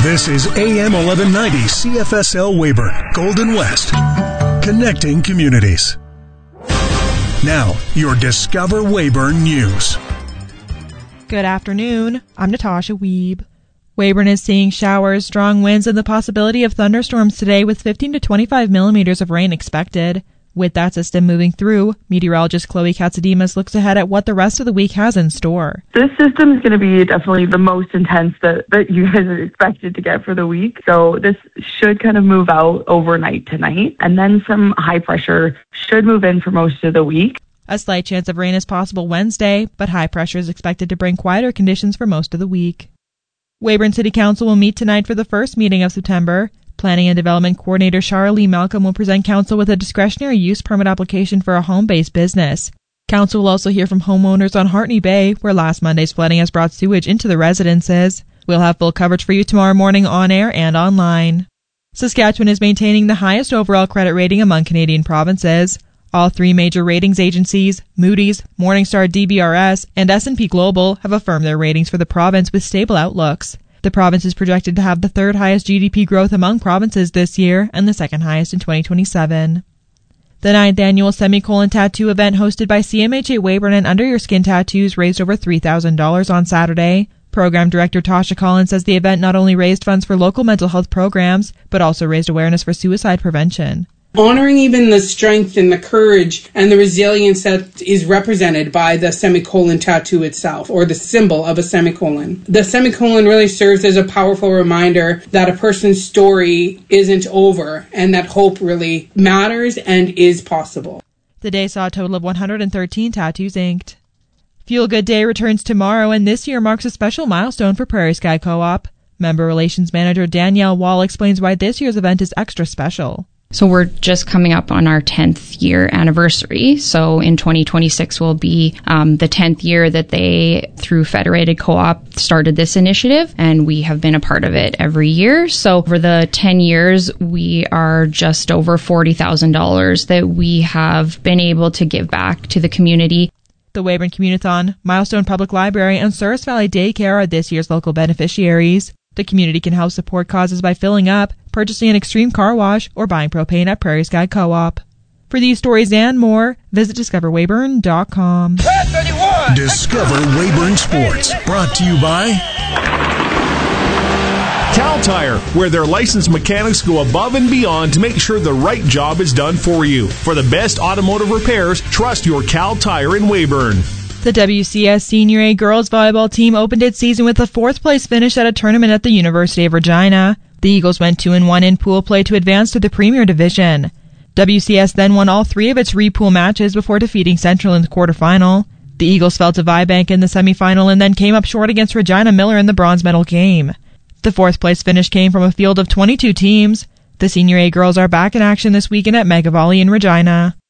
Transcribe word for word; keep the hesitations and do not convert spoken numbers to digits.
This is A M eleven ninety C F S L Weyburn, Golden West, connecting communities. Now, your Discover Weyburn News. Good afternoon. I'm Natasha Wiebe. Weyburn is seeing showers, strong winds, and the possibility of thunderstorms today with fifteen to twenty-five millimeters of rain expected. With that system moving through, meteorologist Chloe Katsademas looks ahead at what the rest of the week has in store. This system is going to be definitely the most intense that, that you guys are expected to get for the week. So this should kind of move out overnight tonight. And then some high pressure should move in for most of the week. A slight chance of rain is possible Wednesday, but high pressure is expected to bring quieter conditions for most of the week. Weyburn City Council will meet tonight for the first meeting of September. Planning and Development Coordinator Charlie Malcolm will present Council with a discretionary use permit application for a home-based business. Council will also hear from homeowners on Hartney Bay, where last Monday's flooding has brought sewage into the residences. We'll have full coverage for you tomorrow morning on air and online. Saskatchewan is maintaining the highest overall credit rating among Canadian provinces. All three major ratings agencies, Moody's, Morningstar D B R S, and S and P Global, have affirmed their ratings for the province with stable outlooks. The province is projected to have the third highest G D P growth among provinces this year and the second highest in twenty twenty-seven. The ninth annual Semicolon Tattoo event hosted by C M H A Weyburn and Under Your Skin Tattoos raised over three thousand dollars on Saturday. Program Director Tasha Collins says the event not only raised funds for local mental health programs, but also raised awareness for suicide prevention. Honoring even the strength and the courage and the resilience that is represented by the semicolon tattoo itself, or the symbol of a semicolon. The semicolon really serves as a powerful reminder that a person's story isn't over and that hope really matters and is possible. The day saw a total of one hundred thirteen tattoos inked. Feel Good Day returns tomorrow, and this year marks a special milestone for Prairie Sky Co-op. Member Relations Manager Danielle Wall explains why this year's event is extra special. So we're just coming up on our tenth year anniversary. So in twenty twenty-six will be um, the tenth year that they, through Federated Co-op, started this initiative, and we have been a part of it every year. So over the ten years, we are just over forty thousand dollars that we have been able to give back to the community. The Weyburn Communithon, Milestone Public Library, and Souris Valley Daycare are this year's local beneficiaries. The community can help support causes by filling up, purchasing an Extreme car wash, or buying propane at Prairie Sky Co-op. For these stories and more, visit discover weyburn dot com. Discover Weyburn Sports, brought to you by Cal Tire, where their licensed mechanics go above and beyond to make sure the right job is done for you. For the best automotive repairs, trust your Cal Tire in Weyburn. The W C S Senior A girls volleyball team opened its season with a fourth place finish at a tournament at the University of Regina. The Eagles went two and one in pool play to advance to the Premier Division. W C S then won all three of its re-pool matches before defeating Central in the quarterfinal. The Eagles fell to Vibank in the semifinal and then came up short against Regina Miller in the bronze medal game. The fourth place finish came from a field of twenty-two teams. The Senior A girls are back in action this weekend at Mega Volley in Regina.